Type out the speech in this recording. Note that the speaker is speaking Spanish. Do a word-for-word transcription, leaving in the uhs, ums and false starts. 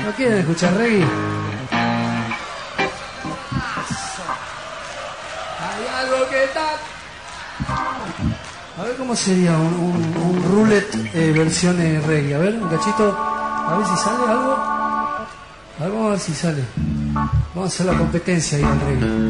¿No quieren escuchar reggae? Hay algo que está... A ver cómo sería un, un, un roulette eh, versión eh, reggae. A ver, un cachito. A ver si sale algo. A ver, vamos a ver si sale. Vamos a hacer la competencia ahí al reggae.